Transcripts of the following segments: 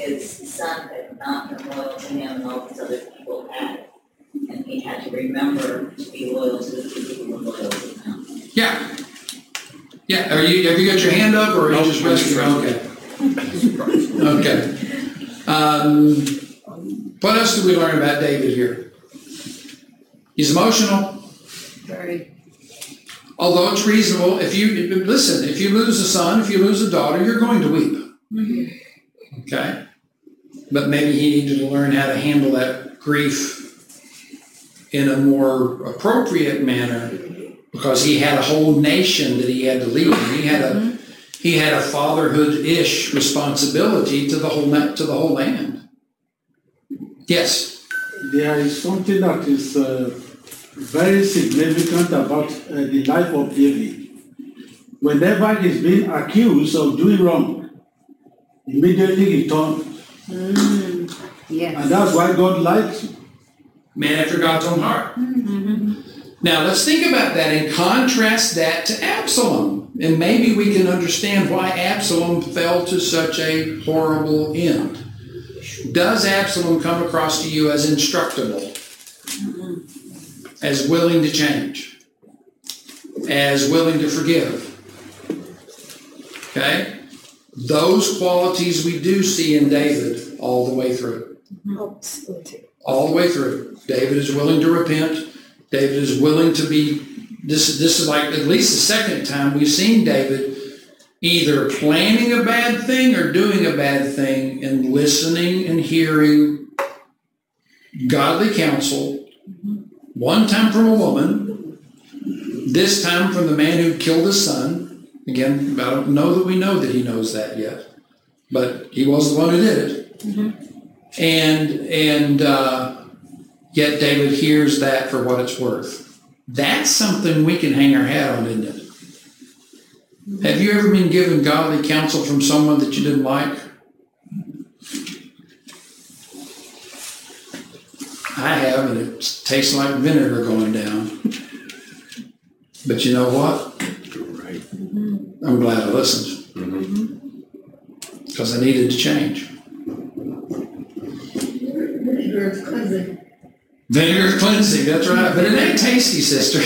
his son had not been loyal to him and all these other people had. And he had to remember to be loyal to the people who were loyal to him. Yeah. Yeah. Have you got your hand up or are you just resting? Okay. What else do we learn about David here? He's emotional. Very. Although it's reasonable, if you lose a son, if you lose a daughter, you're going to weep. Mm-hmm. Okay? But maybe he needed to learn how to handle that grief in a more appropriate manner because he had a whole nation that he had to lead. He had a fatherhood-ish responsibility to the whole land. Yes? There is something that is very significant about the life of David. Whenever he's being accused of doing wrong, immediately he turns. Yes. And that's why God likes him. Man after God's own heart. Mm-hmm. Now let's think about that and contrast that to Absalom. And maybe we can understand why Absalom fell to such a horrible end. Does Absalom come across to you as instructable? As willing to change? As willing to forgive? Okay? Those qualities we do see in David all the way through. All the way through. David is willing to repent. David is willing to be, this is like at least the second time we've seen David either planning a bad thing or doing a bad thing and listening and hearing godly counsel. One time from a woman, this time from the man who killed his son. Again, I don't know that we know that he knows that yet, but he was the one who did it. Mm-hmm. And yet David hears that for what it's worth. That's something we can hang our hat on, isn't it? Mm-hmm. Have you ever been given godly counsel from someone that you didn't like? I have, and it tastes like vinegar going down. But you know what? Right. I'm glad I listened. Because I needed to change. Vinegar is cleansing. Vinegar is cleansing, that's right. But it ain't tasty, sister.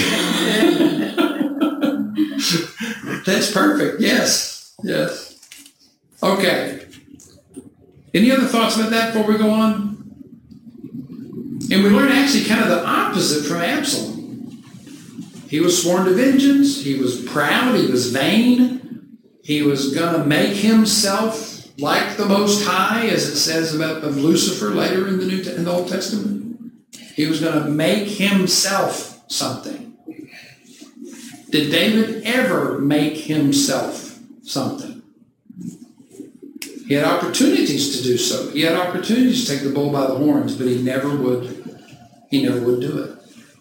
That's perfect. Yes. Yes. Okay. Any other thoughts about that before we go on? And we learn actually kind of the opposite from Absalom. He was sworn to vengeance. He was proud. He was vain. He was going to make himself like the Most High, as it says of Lucifer later in the Old Testament. He was going to make himself something. Did David ever make himself something? He had opportunities to do so. He had opportunities to take the bull by the horns, but he never would do it.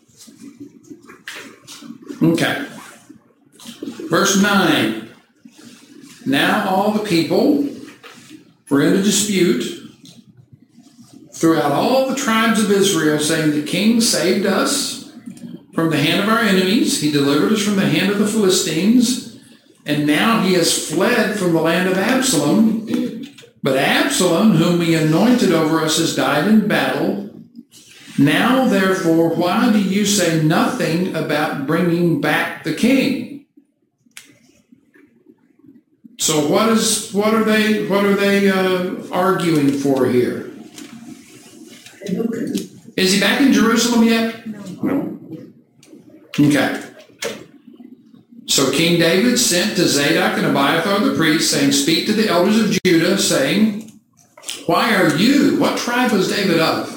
Okay. Verse 9. Now all the people were in a dispute throughout all the tribes of Israel, saying, the king saved us from the hand of our enemies. He delivered us from the hand of the Philistines. And now he has fled from the land of Absalom. But Absalom, whom we anointed over us, has died in battle. Now, therefore, why do you say nothing about bringing back the king? So what are they arguing for here? Is he back in Jerusalem yet? No. Okay. So King David sent to Zadok and Abiathar the priests, saying, speak to the elders of Judah, saying, why are you? What tribe was David of?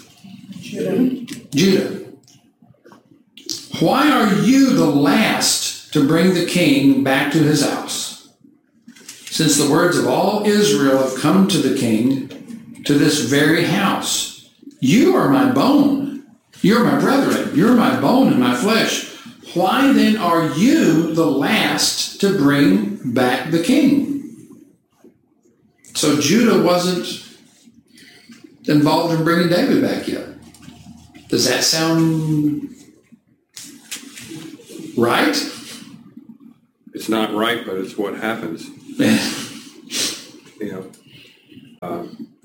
Judah. Why are you the last to bring the king back to his house? Since the words of all Israel have come to the king, to this very house. You are my bone. You're my brethren. You're my bone and my flesh. Why then are you the last to bring back the king? So Judah wasn't involved in bringing David back yet. Does that sound right? It's not right, but it's what happens.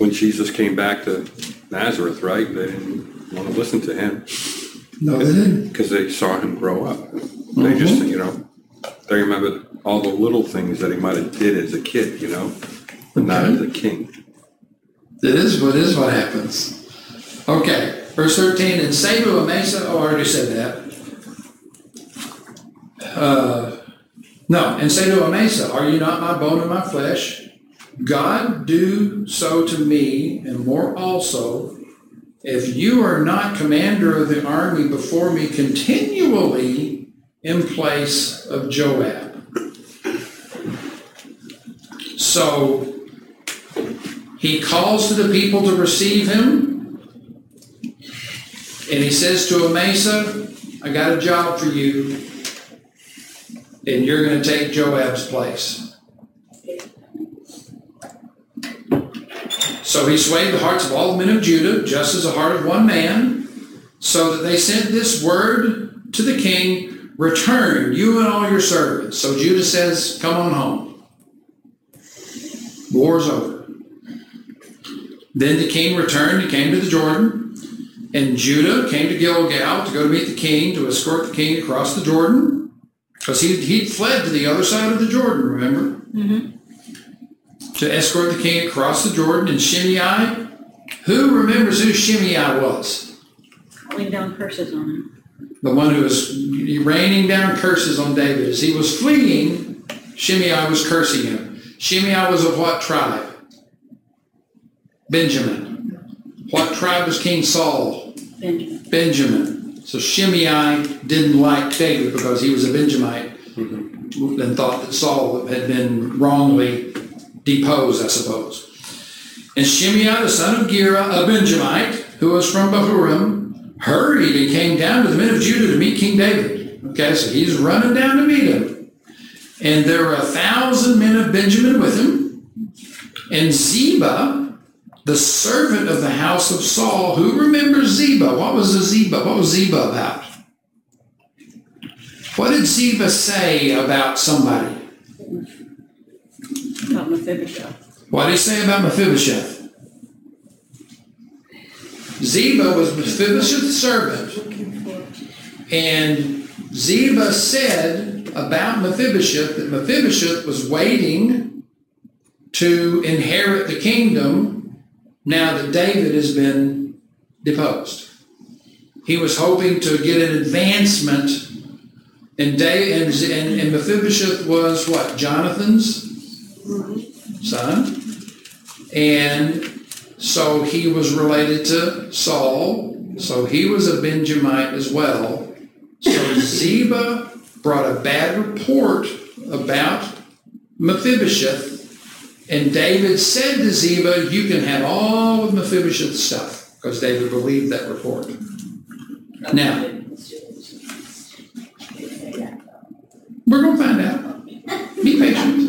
when Jesus came back to Nazareth, right? They didn't want to listen to him No, they didn't. because they saw him grow up. They just, they remembered all the little things that he might have did as a kid, but not as a king. It is what happens. Okay, verse 13, and say to Amasa, I already said that. And say to Amasa, are you not my bone and my flesh? God do so to me, and more also, if you are not commander of the army before me continually in place of Joab. So he calls to the people to receive him, and he says to Amasa, I got a job for you, and you're going to take Joab's place. So he swayed the hearts of all the men of Judah, just as the heart of one man, so that they sent this word to the king, return, you and all your servants. So Judah says, come on home. War's over. Then the king returned and came to the Jordan, and Judah came to Gilgal to go to meet the king, to escort the king across the Jordan, because he'd fled to the other side of the Jordan, remember? Mm-hmm. To escort the king across the Jordan. And Shimei, who remembers who Shimei was? Calling down curses on him. The one who was raining down curses on David. As he was fleeing, Shimei was cursing him. Shimei was of what tribe? Benjamin. What tribe was King Saul? Benjamin. So Shimei didn't like David because he was a Benjamite and thought that Saul had been wrongly deposed, I suppose. And Shimei, the son of Gera, a Benjamite, who was from Bahurim, hurried and came down to the men of Judah to meet King David. Okay, so he's running down to meet him. And there were 1,000 men of Benjamin with him. And Ziba, the servant of the house of Saul, who remembers Ziba? What was Ziba? What was Ziba about? What did Ziba say about somebody? About Mephibosheth. What did he say about Mephibosheth? Ziba was Mephibosheth's servant. And Ziba said about Mephibosheth that Mephibosheth was waiting to inherit the kingdom now that David has been deposed. He was hoping to get an advancement, and Mephibosheth was what? Jonathan's son. And so he was related to Saul, so he was a Benjamite as well. So Ziba brought a bad report about Mephibosheth, and David said to Ziba, you can have all of Mephibosheth's stuff, because David believed that report. Now, we're going to find out. Be patient.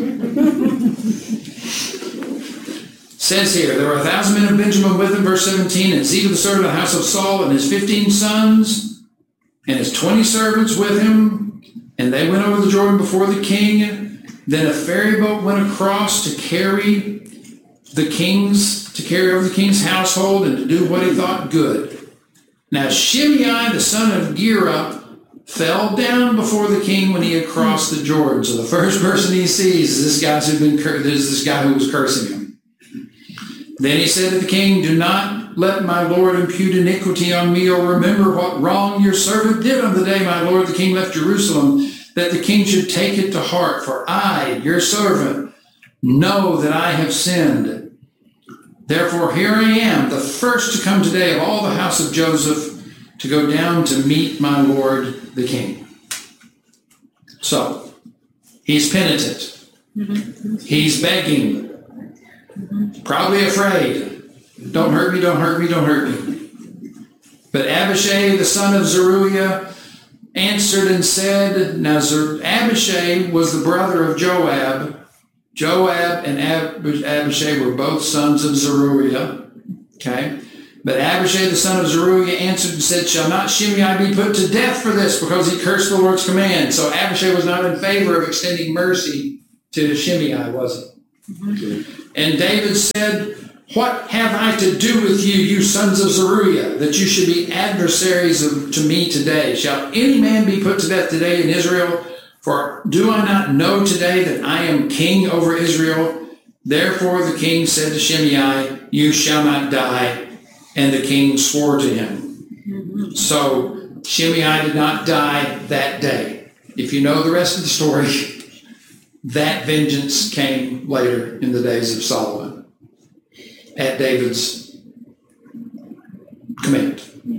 Says here, there were 1,000 men of Benjamin with him, verse 17, and Ziba the servant of the house of Saul and his 15 sons and his 20 servants with him, and they went over the Jordan before the king. Then a ferry boat went across to carry over the king's household and to do what he thought good. Now Shimei, the son of Gera, fell down before the king when he had crossed the Jordan. So the first person he sees is this guy who was cursing him. Then he said to the king, do not let my lord impute iniquity on me, or remember what wrong your servant did on the day my lord the king left Jerusalem, that the king should take it to heart. For I, your servant, know that I have sinned. Therefore here I am, the first to come today of all the house of Joseph, to go down to meet my lord the king. So, he's penitent. He's begging. Probably afraid. Don't hurt me, don't hurt me, don't hurt me. But Abishai, the son of Zeruiah, answered and said, now Abishai was the brother of Joab. Joab and Abishai were both sons of Zeruiah. Okay? But Abishai, the son of Zeruiah, answered and said, shall not Shimei be put to death for this, because he cursed the Lord's command? So Abishai was not in favor of extending mercy to Shimei, was he? And David said, What have I to do with you, you sons of Zeruiah, that you should be adversaries to me today? Shall any man be put to death today in Israel? For do I not know today that I am king over Israel? Therefore the king said to Shimei, you shall not die. And the king swore to him. So Shimei did not die that day. If you know the rest of the story, that vengeance came later in the days of Solomon at David's command.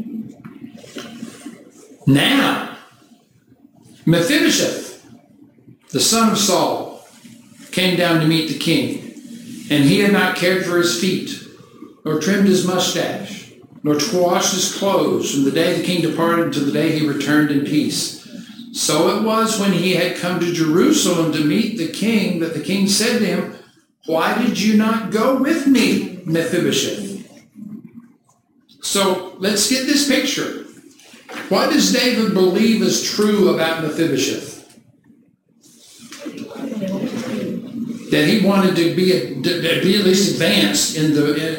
Now, Mephibosheth, the son of Saul, came down to meet the king, and he had not cared for his feet, nor trimmed his mustache, nor washed his clothes from the day the king departed to the day he returned in peace. So it was when he had come to Jerusalem to meet the king that the king said to him, why did you not go with me, Mephibosheth? So let's get this picture. What does David believe is true about Mephibosheth? That he wanted to be at least advanced in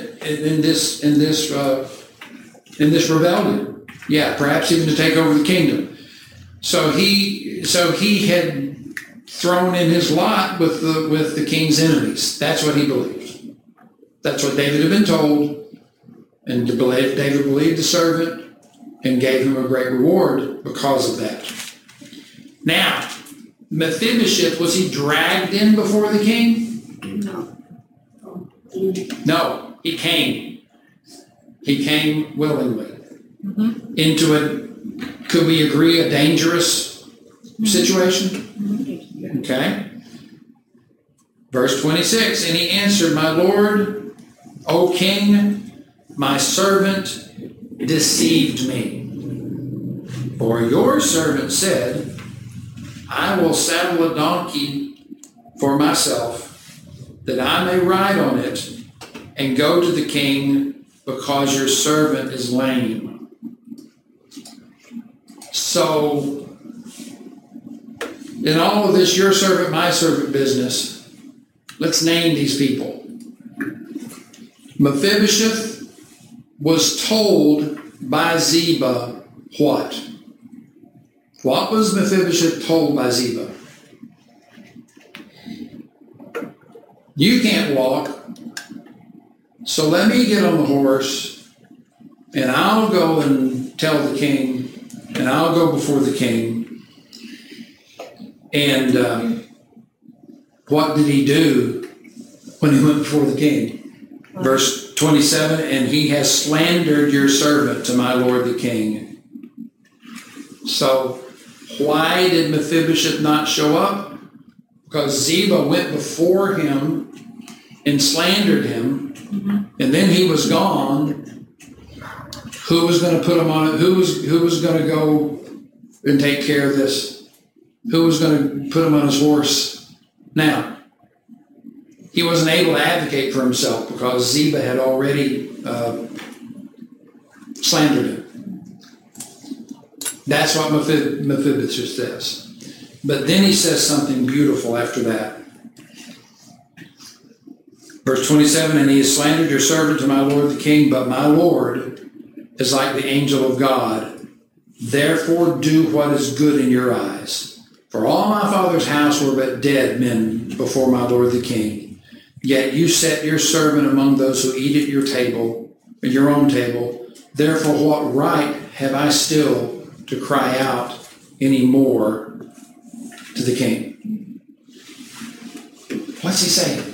this rebellion. Yeah, perhaps even to take over the kingdom. So he had thrown in his lot with the king's enemies. That's what he believed. That's what David had been told, and David believed the servant and gave him a great reward because of that. Now, Mephibosheth, was he dragged in before the king? No. No, he came. He came willingly into a, could we agree, a dangerous situation? Okay. Verse 26, and he answered, my Lord, O king, my servant deceived me. For your servant said, I will saddle a donkey for myself, that I may ride on it and go to the king, because your servant is lame. So, in all of this your servant, my servant business, let's name these people. Mephibosheth was told by Ziba what? What was Mephibosheth told by Ziba? You can't walk, so let me get on the horse, and I'll go and tell the king, and I'll go before the king. And what did he do when he went before the king? Verse 27, and he has slandered your servant to my lord the king. So, why did Mephibosheth not show up? Because Ziba went before him and slandered him, and then he was gone. Who was going to put him on it? Who was going to go and take care of this? Who was going to put him on his horse? Now, he wasn't able to advocate for himself because Ziba had already slandered him. That's what Mephibosheth says. But then he says something beautiful after that. Verse 27, and he has slandered your servant to my lord the king, but my lord is like the angel of God. Therefore do what is good in your eyes. For all my father's house were but dead men before my lord the king. Yet you set your servant among those who eat at your table, at your own table. Therefore what right have I still to cry out any more to the king? What's he saying?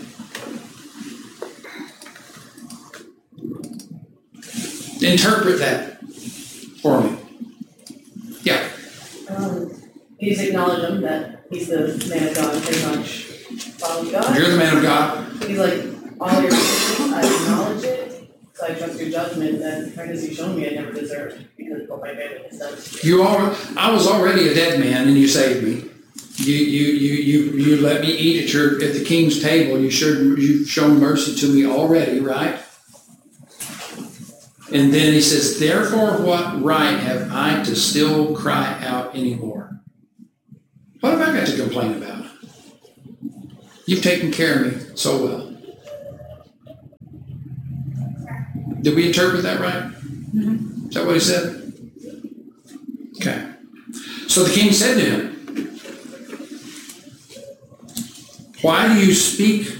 Interpret that for me. Yeah. He's acknowledging that he's the man of God, pretty much. Follow God. You're the man of God. He's like, all your sins, I acknowledge it, so I trust your judgment, and because you've shown me I never deserved, because of what my family has done. I was already a dead man, and you saved me. You let me eat at the king's table. You've shown mercy to me already, right? And then he says, therefore, what right have I to still cry out anymore? What have I got to complain about? You've taken care of me so well. Did we interpret that right? Is that what he said? Okay. So the king said to him, why do you speak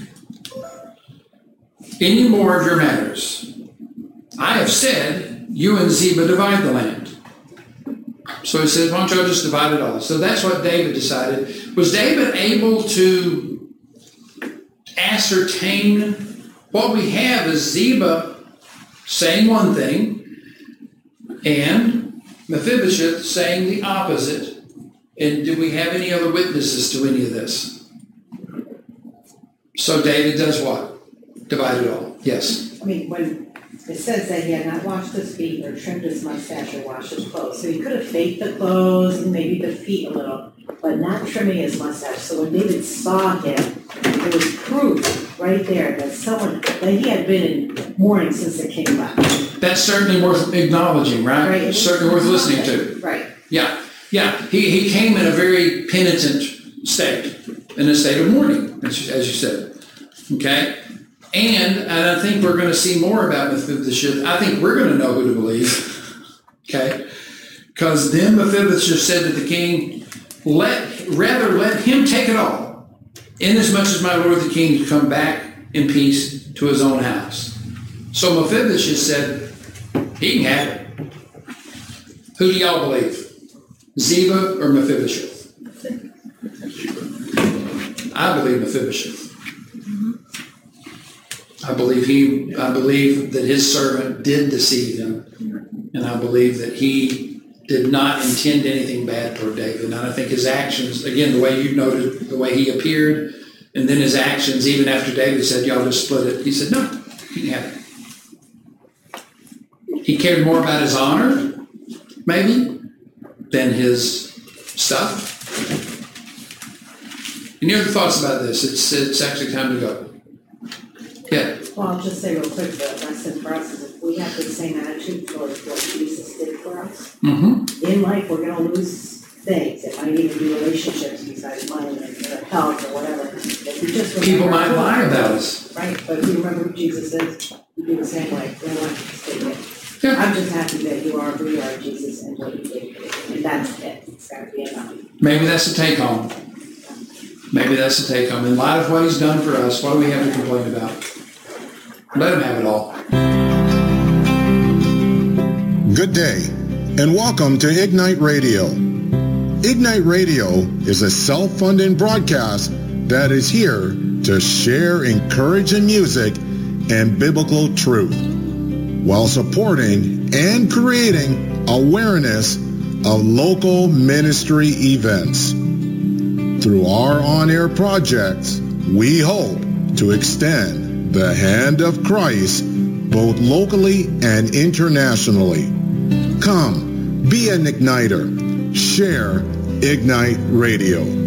any more of your matters? I have said, you and Ziba divide the land. So he said, why don't y'all just divide it all? So that's what David decided. Was David able to ascertain what we have is Ziba saying one thing and Mephibosheth saying the opposite? And do we have any other witnesses to any of this? So David does what? Divide it all. Yes. I mean, when it says that he had not washed his feet or trimmed his mustache or washed his clothes, so he could have faked the clothes and maybe the feet a little, but not trimming his mustache. So when David saw him, there was proof right there that he had been in mourning since the king left. That's certainly worth acknowledging, right? Right. It's certainly worth listening to. Right. Yeah. He came in a very penitent state, in a state of mourning, as you said. Okay? And I think we're going to see more about Mephibosheth. I think we're going to know who to believe. Okay? Because then Mephibosheth said to the king, let him take it all, inasmuch as my lord the king has come back in peace to his own house. So Mephibosheth said, he can have it. Who do y'all believe? Ziba or Mephibosheth? I believe Mephibosheth. I believe that his servant did deceive him, and I believe that he did not intend anything bad toward David. And I think his actions, again, the way you noted, the way he appeared, and then his actions, even after David said, y'all just split it, he said, no, you can have it. He cared more about his honor, maybe, than his stuff. Any other thoughts about this? It's actually time to go. Yeah. Well, I'll just say real quick, the lesson for us is if we have the same attitude towards what Jesus did for us, in life we're going to lose things. It might even be relationships besides money or health or whatever. If we just people might lie about us. Right, but if you remember who Jesus is, you do the same way. We want to stay there. Yeah. I'm just happy that you are who you are, Jesus, and what you did. And that's it. It's got to be enough. Maybe that's the take home. Maybe that's the take home. In light of what he's done for us, what do we have to complain about? Let him have it all. Good day, and welcome to Ignite Radio. Ignite Radio is a self-funding broadcast that is here to share encouraging music and biblical truth, while supporting and creating awareness of local ministry events. Through our on-air projects, we hope to extend the hand of Christ both locally and internationally. Come, be an igniter. Share Ignite Radio.